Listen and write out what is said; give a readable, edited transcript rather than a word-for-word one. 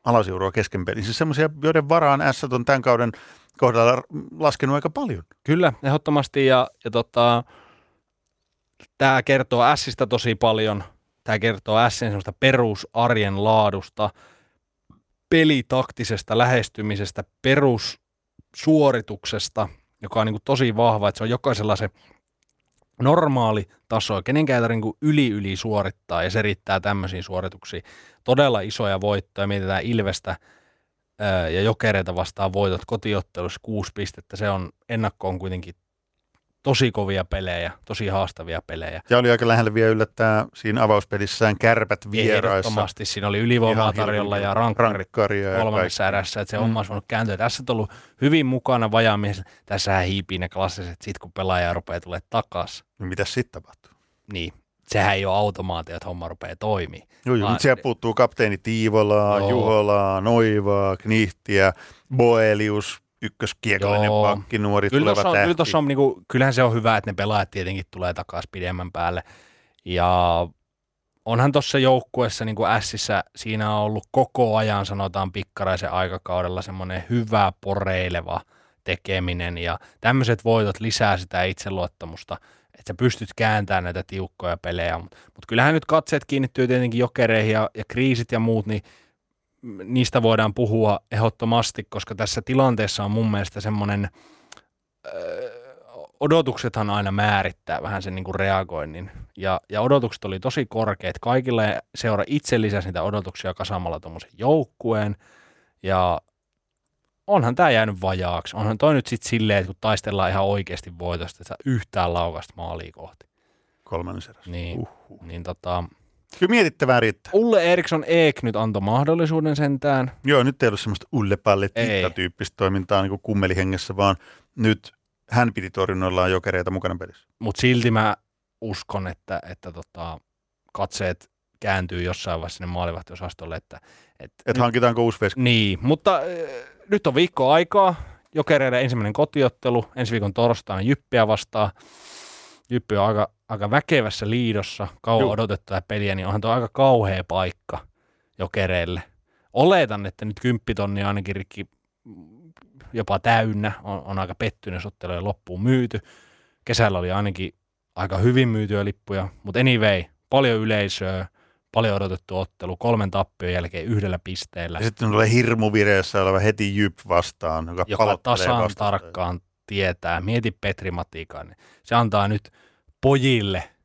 alaseuroa kesken pelin. Siis semmoisia, joiden varaan S on tämän kauden kohdalla laskenut aika paljon. Kyllä, ehdottomasti. Ja tämä kertoo Sistä tosi paljon. Tämä kertoo Sin semmoista perusarjen laadusta, pelitaktisesta lähestymisestä, perussuorituksesta, joka on niin kuin tosi vahva, että se on jokaisella se normaali taso, kenenkään ei tarvitse yli suorittaa, ja se riittää tämmöisiin suorituksiin. Todella isoja voittoja, mietitään Ilvestä ja Jokereita vastaan voitot kotiottelussa 6 pistettä, se on ennakkoon kuitenkin tosi kovia pelejä, tosi haastavia pelejä. Ja oli aika lähellä vielä yllättää siinä avauspelissään Kärpät vieraissa. Ehdottomasti, siinä oli ylivoimaa tarjolla ja rankkarit kolmannessa erässä, että se homma olisi voinut kääntyä. Tässä on ollut hyvin mukana vajaamiehessä. Tässähän hiipii ne klassiset, sit kun pelaaja rupeaa tulee takaisin. No mitäs sitten tapahtuu? Niin, sehän ei ole automaatio, että homma rupeaa toimii. Joo, mutta siellä puuttuu kapteeni Tiivolaa, Juholaa, Noivaa, Knihtiä, Boelius, ykköskiekollinen pakki, nuori tuleva tähti. Kyllähän se on hyvä, että ne pelaajat tietenkin tulee takaisin pidemmän päälle. Ja onhan tuossa joukkueessa niin kuin Sissä siinä on ollut koko ajan, sanotaan Pikkaraisen aikakaudella, semmoinen hyvä poreileva tekeminen. Ja tämmöiset voitot lisää sitä itseluottamusta, että sä pystyt kääntämään näitä tiukkoja pelejä. Mutta kyllähän nyt katseet kiinnittyy tietenkin Jokereihin ja kriisit ja muut, niin niistä voidaan puhua ehdottomasti, koska tässä tilanteessa on mun mielestä semmoinen, odotuksethan aina määrittää vähän sen niin kuin reagoinnin. Ja odotukset oli tosi korkeat. Kaikille seura itse lisäsi niitä odotuksia kasaamalla tuommoisen joukkueen. Ja onhan tämä jäänyt vajaaksi. Onhan toi nyt sitten silleen, että kun taistellaan ihan oikeasti voitosta, että yhtään laukasta maalia kohti. Kolmannessa erässä. Niin, Kyllä mietittävää riittää. Ulle Eriksson Eek nyt antoi mahdollisuuden sentään. Joo, nyt ei ollut semmoista Ulle Pallettitta-tyyppistä toimintaa niin kuin kummelihengessä, vaan nyt hän piti torjunnoillaan Jokereita mukana pelissä. Mutta silti mä uskon, että katseet kääntyy jossain vaiheessa sinne maalivahtiosastolle. Että hankitaanko uusi veski? Niin, mutta nyt on viikko aikaa. Jokereiden ensimmäinen kotiottelu, ensi viikon torstaina Jyppiä vastaan. Jyppi on aika väkevässä liidossa, kauan odotettua peliä, niin onhan tuo aika kauhea paikka Jokereille. Oletan, että nyt 10 000 ainakin rikki jopa täynnä, on aika pettynyt, jos ottelujen loppuun myyty. Kesällä oli ainakin aika hyvin myytyjä lippuja, mutta anyway, paljon yleisöä, paljon odotettu ottelu, 3 tappion jälkeen 1 pisteellä. Ja sitten tulee hirmuvireessä oleva heti Jyp vastaan, joka tasan tarkkaan tietää. Mieti Petri Matikainen. Se antaa nyt pojille